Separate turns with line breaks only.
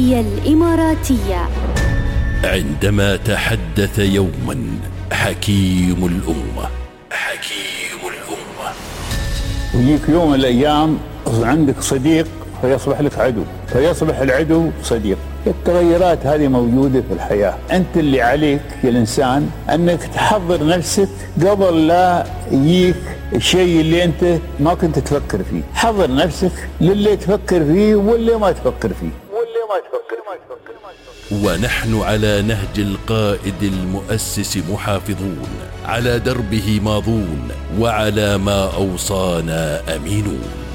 العربية الإماراتية.
عندما تحدث يوما حكيم الأمة
ويجيك يوم من الأيام عندك صديق فيصبح لك عدو، فيصبح العدو صديق. التغيرات هذه موجودة في الحياة. أنت اللي عليك يا الإنسان أنك تحضر نفسك قبل لا يجيك الشيء اللي أنت ما كنت تفكر فيه. حضر نفسك للي تفكر فيه واللي ما تفكر فيه.
ونحن على نهج القائد المؤسس محافظون، على دربه ماضون، وعلى ما أوصانا أمينون.